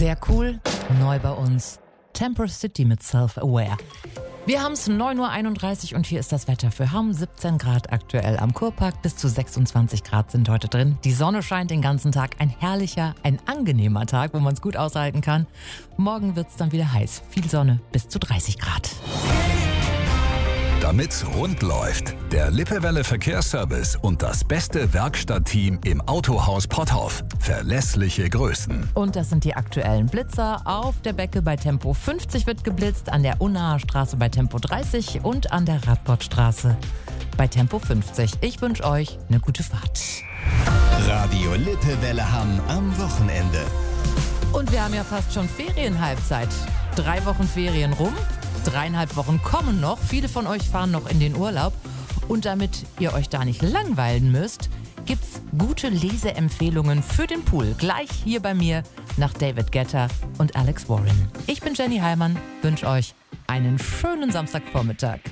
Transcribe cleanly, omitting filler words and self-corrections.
Sehr cool, neu bei uns. Temper City mit Self-Aware. Wir haben es 9.31 Uhr und hier ist das Wetter. Wir haben 17 Grad aktuell am Kurpark, bis zu 26 Grad sind heute drin. Die Sonne scheint den ganzen Tag, ein herrlicher, ein angenehmer Tag, wo man es gut aushalten kann. Morgen wird es dann wieder heiß, viel Sonne, bis zu 30 Grad. Damit's rund läuft, der Lippewelle Verkehrsservice und das beste Werkstattteam im Autohaus Potthoff. Verlässliche Größen. Und das sind die aktuellen Blitzer. Auf der Becke bei Tempo 50 wird geblitzt, an der Unnaher Straße bei Tempo 30 und an der Radbottstraße bei Tempo 50. Ich wünsche euch eine gute Fahrt. Radio Lippewelle Hamm am Wochenende. Und wir haben ja fast schon Ferienhalbzeit. 3 Wochen Ferien rum. 3,5 Wochen kommen noch. Viele von euch fahren noch in den Urlaub. Und damit ihr euch da nicht langweilen müsst, gibt's gute Leseempfehlungen für den Pool. Gleich hier bei mir nach David Guetta und Alex Warren. Ich bin Jenny Heimann, wünsche euch einen schönen Samstagvormittag.